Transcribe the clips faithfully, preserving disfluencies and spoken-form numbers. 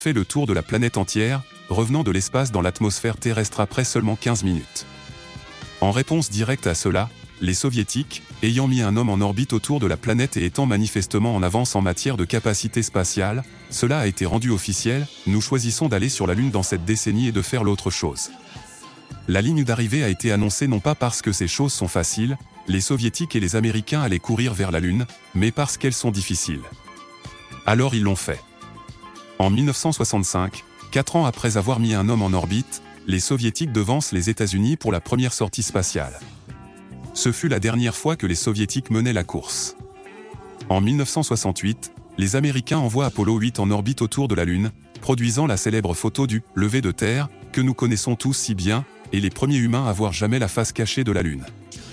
fait le tour de la planète entière, revenant de l'espace dans l'atmosphère terrestre après seulement quinze minutes. En réponse directe à cela, les Soviétiques, ayant mis un homme en orbite autour de la planète et étant manifestement en avance en matière de capacité spatiale, cela a été rendu officiel, nous choisissons d'aller sur la Lune dans cette décennie et de faire l'autre chose. La ligne d'arrivée a été annoncée non pas parce que ces choses sont faciles, les Soviétiques et les Américains allaient courir vers la Lune, mais parce qu'elles sont difficiles. Alors ils l'ont fait. En mille neuf cent soixante-cinq, quatre ans après avoir mis un homme en orbite, les Soviétiques devancent les États-Unis pour la première sortie spatiale. Ce fut la dernière fois que les Soviétiques menaient la course. En mille neuf cent soixante-huit, les Américains envoient Apollo huit en orbite autour de la Lune, produisant la célèbre photo du « lever de terre » que nous connaissons tous si bien, et les premiers humains à voir jamais la face cachée de la Lune.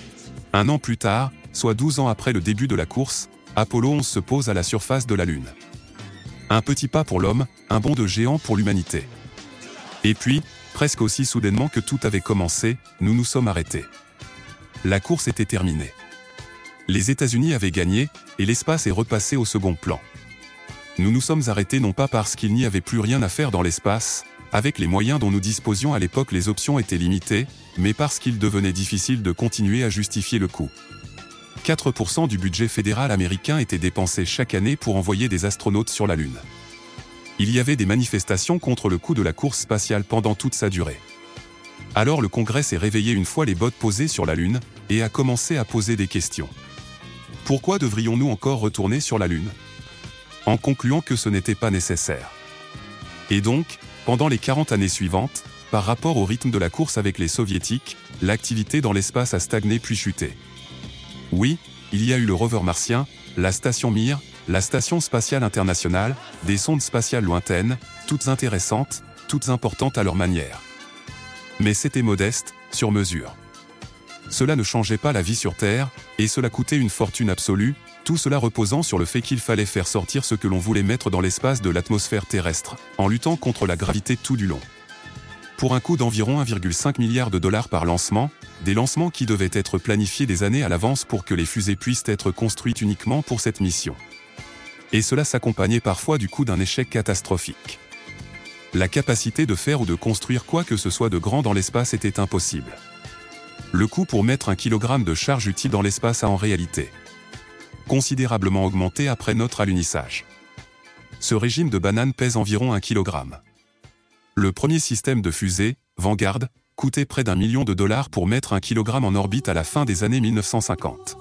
Un an plus tard, soit douze ans après le début de la course, Apollo onze se pose à la surface de la Lune. Un petit pas pour l'homme, un bond de géant pour l'humanité. Et puis, presque aussi soudainement que tout avait commencé, nous nous sommes arrêtés. La course était terminée. Les États-Unis avaient gagné, et l'espace est repassé au second plan. Nous nous sommes arrêtés non pas parce qu'il n'y avait plus rien à faire dans l'espace, avec les moyens dont nous disposions à l'époque les options étaient limitées, mais parce qu'il devenait difficile de continuer à justifier le coût. quatre pour cent du budget fédéral américain était dépensé chaque année pour envoyer des astronautes sur la Lune. Il y avait des manifestations contre le coût de la course spatiale pendant toute sa durée. Alors le Congrès s'est réveillé une fois les bottes posées sur la Lune, et a commencé à poser des questions. Pourquoi devrions-nous encore retourner sur la Lune? En concluant que ce n'était pas nécessaire. Et donc, pendant les quarante années suivantes, par rapport au rythme de la course avec les Soviétiques, l'activité dans l'espace a stagné puis chuté. Oui, il y a eu le rover martien, la station Mir, la station spatiale internationale, des sondes spatiales lointaines, toutes intéressantes, toutes importantes à leur manière. Mais c'était modeste, sur mesure. Cela ne changeait pas la vie sur Terre, et cela coûtait une fortune absolue, tout cela reposant sur le fait qu'il fallait faire sortir ce que l'on voulait mettre dans l'espace de l'atmosphère terrestre, en luttant contre la gravité tout du long. Pour un coût d'environ un virgule cinq milliard de dollars par lancement, des lancements qui devaient être planifiés des années à l'avance pour que les fusées puissent être construites uniquement pour cette mission. Et cela s'accompagnait parfois du coût d'un échec catastrophique. La capacité de faire ou de construire quoi que ce soit de grand dans l'espace était impossible. Le coût pour mettre un kilogramme de charge utile dans l'espace a en réalité considérablement augmenté après notre alunissage. Ce régime de banane pèse environ un kilogramme. Le premier système de fusée, Vanguard, coûtait près d'un million de dollars pour mettre un kilogramme en orbite à la fin des années mille neuf cent cinquante.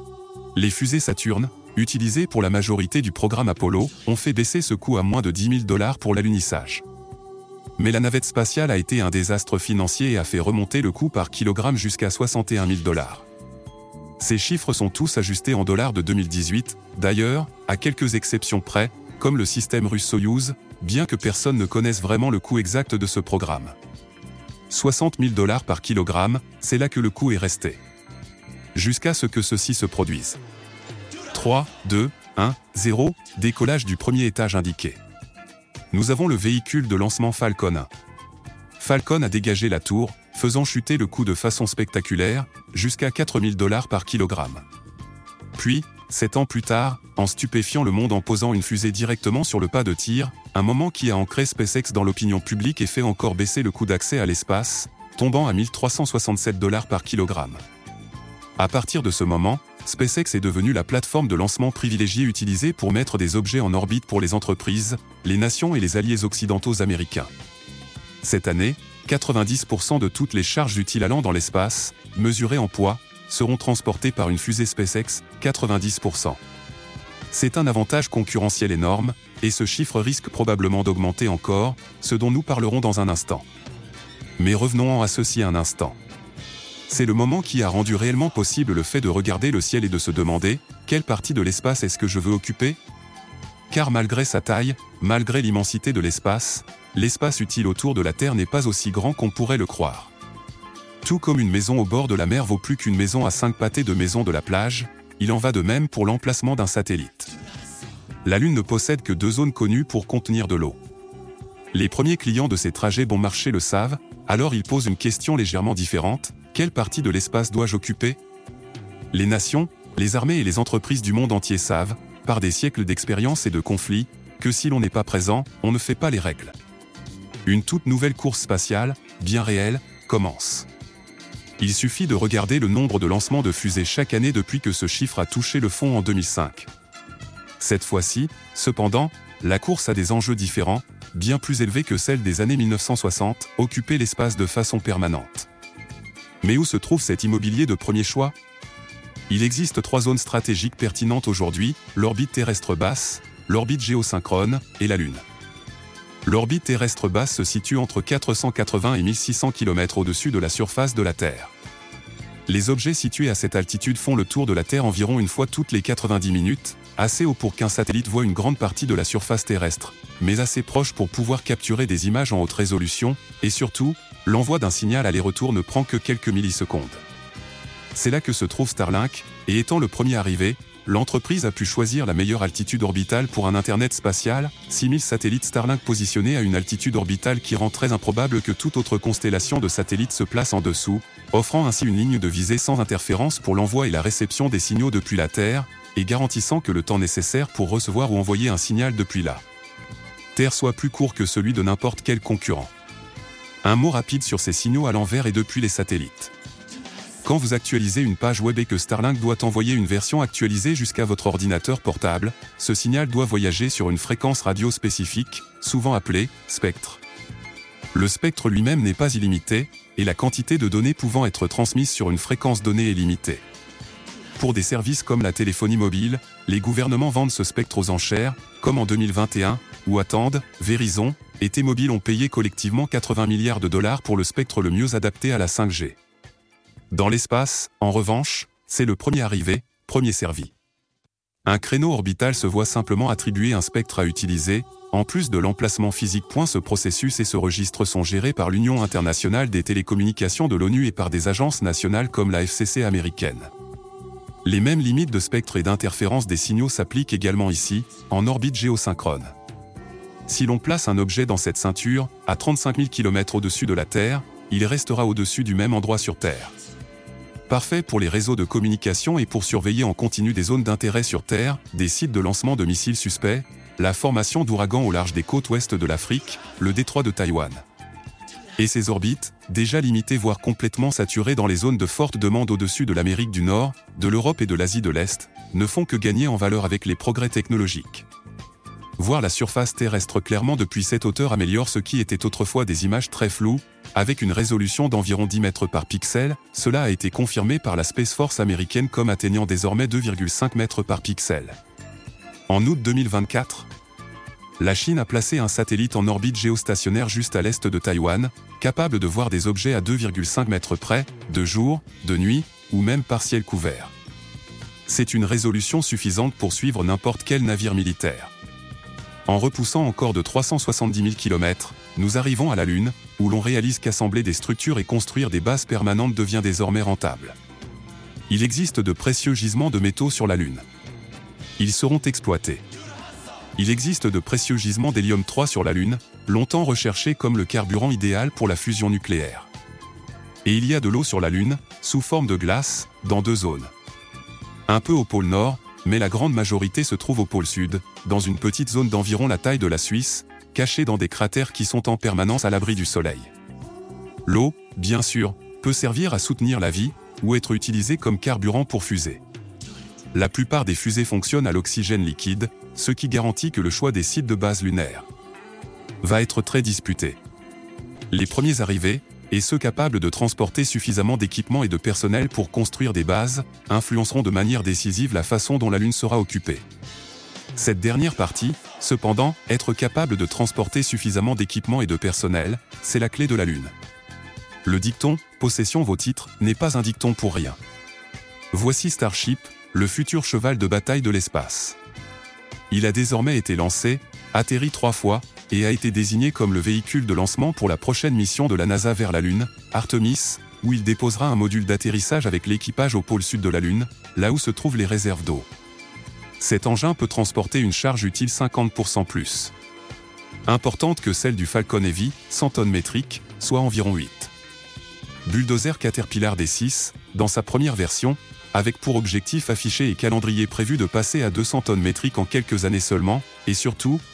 Les fusées Saturne, utilisées pour la majorité du programme Apollo, ont fait baisser ce coût à moins de dix mille dollars pour l'alunissage. Mais la navette spatiale a été un désastre financier et a fait remonter le coût par kilogramme jusqu'à soixante et un mille dollars. Ces chiffres sont tous ajustés en dollars de deux mille dix-huit, d'ailleurs, à quelques exceptions près, comme le système russe Soyouz, bien que personne ne connaisse vraiment le coût exact de ce programme. soixante mille dollars par kilogramme, c'est là que le coût est resté. Jusqu'à ce que ceci se produise. trois, deux, un, zéro, décollage du premier étage indiqué. Nous avons le véhicule de lancement Falcon un. Falcon a dégagé la tour, faisant chuter le coût de façon spectaculaire, jusqu'à quatre mille dollars par kilogramme. Puis, sept ans plus tard, en stupéfiant le monde en posant une fusée directement sur le pas de tir, un moment qui a ancré SpaceX dans l'opinion publique et fait encore baisser le coût d'accès à l'espace, tombant à mille trois cent soixante-sept dollars par kilogramme. À partir de ce moment, SpaceX est devenu la plateforme de lancement privilégiée utilisée pour mettre des objets en orbite pour les entreprises, les nations et les alliés occidentaux américains. Cette année, quatre-vingt-dix pour cent de toutes les charges utiles allant dans l'espace, mesurées en poids, seront transportées par une fusée SpaceX, quatre-vingt-dix pour cent. C'est un avantage concurrentiel énorme, et ce chiffre risque probablement d'augmenter encore, ce dont nous parlerons dans un instant. Mais revenons à ceci un instant. C'est le moment qui a rendu réellement possible le fait de regarder le ciel et de se demander « Quelle partie de l'espace est-ce que je veux occuper ?» Car malgré sa taille, malgré l'immensité de l'espace, l'espace utile autour de la Terre n'est pas aussi grand qu'on pourrait le croire. Tout comme une maison au bord de la mer vaut plus qu'une maison à cinq pâtés de maison de la plage, il en va de même pour l'emplacement d'un satellite. La Lune ne possède que deux zones connues pour contenir de l'eau. Les premiers clients de ces trajets bon marché le savent, alors ils posent une question légèrement différente. Quelle partie de l'espace dois-je occuper? Les nations, les armées et les entreprises du monde entier savent, par des siècles d'expérience et de conflits, que si l'on n'est pas présent, on ne fait pas les règles. Une toute nouvelle course spatiale, bien réelle, commence. Il suffit de regarder le nombre de lancements de fusées chaque année depuis que ce chiffre a touché le fond en deux mille cinq. Cette fois-ci, cependant, la course a des enjeux différents, bien plus élevés que celle des années mille neuf cent soixante, occuper l'espace de façon permanente. Mais où se trouve cet immobilier de premier choix ? Il existe trois zones stratégiques pertinentes aujourd'hui, l'orbite terrestre basse, l'orbite géosynchrone et la Lune. L'orbite terrestre basse se situe entre quatre cent quatre-vingts et mille six cents kilomètres au-dessus de la surface de la Terre. Les objets situés à cette altitude font le tour de la Terre environ une fois toutes les quatre-vingt-dix minutes, assez haut pour qu'un satellite voie une grande partie de la surface terrestre, mais assez proche pour pouvoir capturer des images en haute résolution, et surtout, l'envoi d'un signal aller-retour ne prend que quelques millisecondes. C'est là que se trouve Starlink, et étant le premier arrivé, l'entreprise a pu choisir la meilleure altitude orbitale pour un Internet spatial, six mille satellites Starlink positionnés à une altitude orbitale qui rend très improbable que toute autre constellation de satellites se place en dessous, offrant ainsi une ligne de visée sans interférence pour l'envoi et la réception des signaux depuis la Terre, et garantissant que le temps nécessaire pour recevoir ou envoyer un signal depuis la Terre soit plus court que celui de n'importe quel concurrent. Un mot rapide sur ces signaux à l'envers et depuis les satellites. Quand vous actualisez une page web et que Starlink doit envoyer une version actualisée jusqu'à votre ordinateur portable, ce signal doit voyager sur une fréquence radio spécifique, souvent appelée spectre. Le spectre lui-même n'est pas illimité, et la quantité de données pouvant être transmises sur une fréquence donnée est limitée. Pour des services comme la téléphonie mobile, les gouvernements vendent ce spectre aux enchères, comme en deux mille vingt et un, où Attende, Verizon et T-Mobile ont payé collectivement quatre-vingts milliards de dollars pour le spectre le mieux adapté à la cinq G. Dans l'espace, en revanche, c'est le premier arrivé, premier servi. Un créneau orbital se voit simplement attribuer un spectre à utiliser, en plus de l'emplacement physique. Ce processus et ce registre sont gérés par l'Union internationale des télécommunications de l'ONU et par des agences nationales comme la F C C américaine. Les mêmes limites de spectre et d'interférence des signaux s'appliquent également ici, en orbite géosynchrone. Si l'on place un objet dans cette ceinture, à trente-cinq mille kilomètres au-dessus de la Terre, il restera au-dessus du même endroit sur Terre. Parfait pour les réseaux de communication et pour surveiller en continu des zones d'intérêt sur Terre, des sites de lancement de missiles suspects, la formation d'ouragans au large des côtes ouest de l'Afrique, le détroit de Taïwan. Et ces orbites, déjà limitées voire complètement saturées dans les zones de forte demande au-dessus de l'Amérique du Nord, de l'Europe et de l'Asie de l'Est, ne font que gagner en valeur avec les progrès technologiques. Voir la surface terrestre clairement depuis cette hauteur améliore ce qui était autrefois des images très floues, avec une résolution d'environ dix mètres par pixel, cela a été confirmé par la Space Force américaine comme atteignant désormais deux virgule cinq mètres par pixel. En août deux mille vingt-quatre, la Chine a placé un satellite en orbite géostationnaire juste à l'est de Taïwan, capable de voir des objets à deux virgule cinq mètres près, de jour, de nuit, ou même partiel couvert. C'est une résolution suffisante pour suivre n'importe quel navire militaire. En repoussant encore de trois cent soixante-dix mille kilomètres, nous arrivons à la Lune, où l'on réalise qu'assembler des structures et construire des bases permanentes devient désormais rentable. Il existe de précieux gisements de métaux sur la Lune. Ils seront exploités. Il existe de précieux gisements d'hélium trois sur la Lune, longtemps recherchés comme le carburant idéal pour la fusion nucléaire. Et il y a de l'eau sur la Lune, sous forme de glace, dans deux zones. Un peu au pôle Nord, mais la grande majorité se trouve au pôle Sud, dans une petite zone d'environ la taille de la Suisse, cachée dans des cratères qui sont en permanence à l'abri du soleil. L'eau, bien sûr, peut servir à soutenir la vie, ou être utilisée comme carburant pour fusées. La plupart des fusées fonctionnent à l'oxygène liquide, ce qui garantit que le choix des sites de base lunaire va être très disputé. Les premiers arrivés, et ceux capables de transporter suffisamment d'équipements et de personnel pour construire des bases, influenceront de manière décisive la façon dont la Lune sera occupée. Cette dernière partie, cependant, être capable de transporter suffisamment d'équipements et de personnel, c'est la clé de la Lune. Le dicton « Possession vos titres » n'est pas un dicton pour rien. Voici Starship, le futur cheval de bataille de l'espace. Il a désormais été lancé, atterri trois fois, et a été désigné comme le véhicule de lancement pour la prochaine mission de la NASA vers la Lune, Artemis, où il déposera un module d'atterrissage avec l'équipage au pôle sud de la Lune, là où se trouvent les réserves d'eau. Cet engin peut transporter une charge utile cinquante pour cent plus importante que celle du Falcon Heavy, cent tonnes métriques, soit environ huit. Bulldozer Caterpillar D six, dans sa première version, avec pour objectif affiché et calendrier prévu de passer à deux cents tonnes métriques en quelques années seulement, et surtout,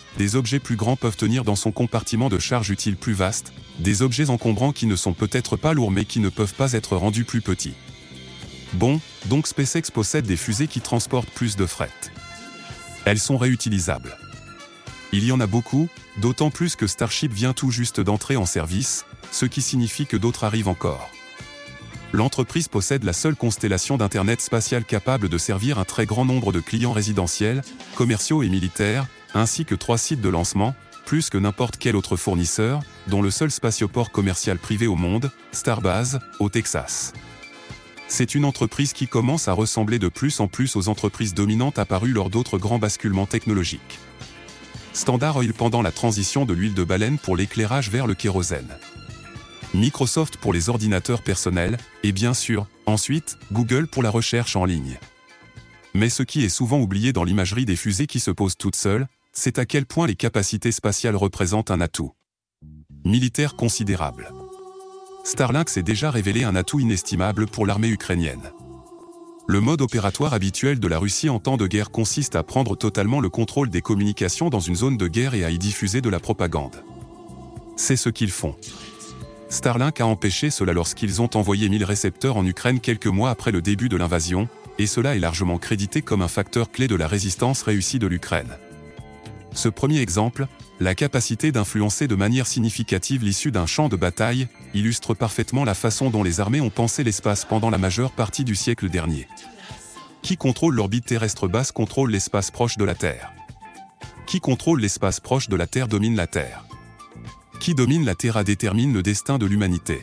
des objets plus grands peuvent tenir dans son compartiment de charge utile plus vaste, des objets encombrants qui ne sont peut-être pas lourds mais qui ne peuvent pas être rendus plus petits. Bon, donc SpaceX possède des fusées qui transportent plus de fret. Elles sont réutilisables. Il y en a beaucoup, d'autant plus que Starship vient tout juste d'entrer en service, ce qui signifie que d'autres arrivent encore. L'entreprise possède la seule constellation d'Internet spatial capable de servir un très grand nombre de clients résidentiels, commerciaux et militaires, ainsi que trois sites de lancement, plus que n'importe quel autre fournisseur, dont le seul spatioport commercial privé au monde, Starbase, au Texas. C'est une entreprise qui commence à ressembler de plus en plus aux entreprises dominantes apparues lors d'autres grands basculements technologiques. Standard Oil pendant la transition de l'huile de baleine pour l'éclairage vers le kérosène. Microsoft pour les ordinateurs personnels, et bien sûr, ensuite, Google pour la recherche en ligne. Mais ce qui est souvent oublié dans l'imagerie des fusées qui se posent toutes seules, c'est à quel point les capacités spatiales représentent un atout militaire considérable. Starlink s'est déjà révélé un atout inestimable pour l'armée ukrainienne. Le mode opératoire habituel de la Russie en temps de guerre consiste à prendre totalement le contrôle des communications dans une zone de guerre et à y diffuser de la propagande. C'est ce qu'ils font. Starlink a empêché cela lorsqu'ils ont envoyé mille récepteurs en Ukraine quelques mois après le début de l'invasion, et cela est largement crédité comme un facteur clé de la résistance réussie de l'Ukraine. Ce premier exemple, la capacité d'influencer de manière significative l'issue d'un champ de bataille, illustre parfaitement la façon dont les armées ont pensé l'espace pendant la majeure partie du siècle dernier. Qui contrôle l'orbite terrestre basse contrôle l'espace proche de la Terre. Qui contrôle l'espace proche de la Terre domine la Terre. Qui domine la Terre détermine le destin de l'humanité.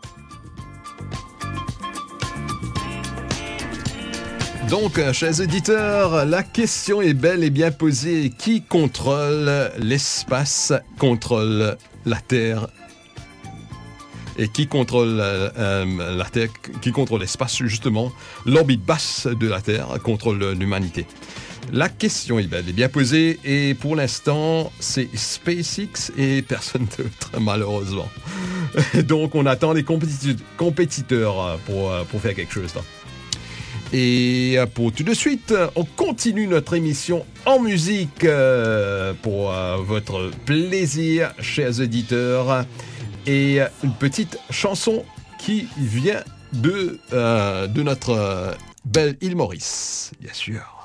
Donc, chers auditeurs, la question est bel et bien posée. Qui contrôle l'espace, contrôle la Terre? Et qui contrôle euh, la Terre, qui contrôle l'espace, justement, l'orbite basse de la Terre contrôle l'humanité. La question est bel et bien posée et pour l'instant, c'est SpaceX et personne d'autre, malheureusement. Donc, on attend les compétit- compétiteurs pour, pour faire quelque chose. Là. Et pour tout de suite, on continue notre émission en musique pour votre plaisir, chers auditeurs. Et une petite chanson qui vient de, euh, de notre belle île Maurice, bien sûr.